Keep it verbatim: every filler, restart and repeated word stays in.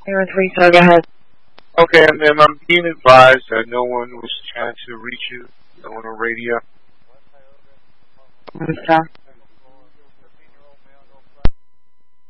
Zero three, so go ahead. Okay, ma'am, I'm being advised that no one was trying to reach you. No one on radio. One star.